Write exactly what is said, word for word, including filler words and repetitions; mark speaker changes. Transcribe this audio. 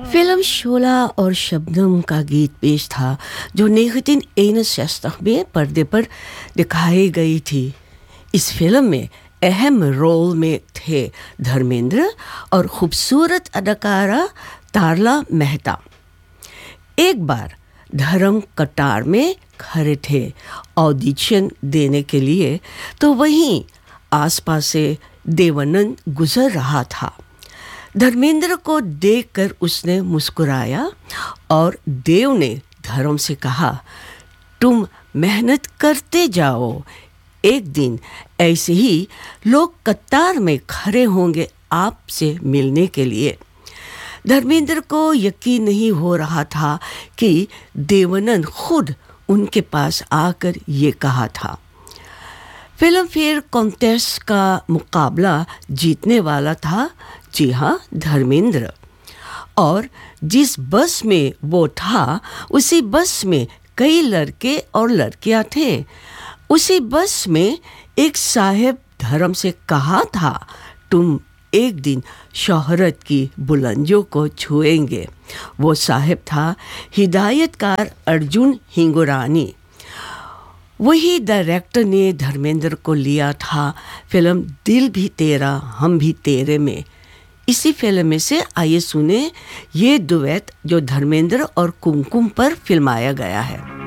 Speaker 1: Film शोला और शबनम का गीत पेश था जो नेगुतिन एनसठ में पर्दे पर दिखाई गई थी। इस फिल्म में अहम रोल में थे धर्मेंद्र और खूबसूरत अदाकारा तारला मेहता। एक बार धर्म कतार में खड़े थे ऑडिशन देने के लिए, तो वहीं आसपास से देवानंद गुजर रहा था। धर्मेंद्र को देखकर उसने मुस्कुराया और देव ने धर्म से कहा, तुम मेहनत करते जाओ, एक दिन ऐसे ही लोग कतार में खड़े होंगे आपसे मिलने के लिए। धर्मेंद्र को यकीन नहीं हो रहा था कि देवानंद खुद उनके पास आकर ये कहा था। फिल्म फेयर कॉन्टेस्ट का मुकाबला जीतने वाला था, जी हाँ, धर्मेंद्र। और जिस बस में वो था उसी बस में कई लड़के और लड़कियां थे। उसी बस में एक साहब धर्म से कहा था, तुम एक दिन शोहरत की बुलंदियों को छुएंगे। वो साहब था हिदायतकार अर्जुन हिंगुरानी। वही डायरेक्टर ने धर्मेंद्र को लिया था फिल्म दिल भी तेरा हम भी तेरे में। इसी फिल्म में से आइए सुने ये डुएट जो धर्मेंद्र और कुमकुम पर फिल्माया गया है।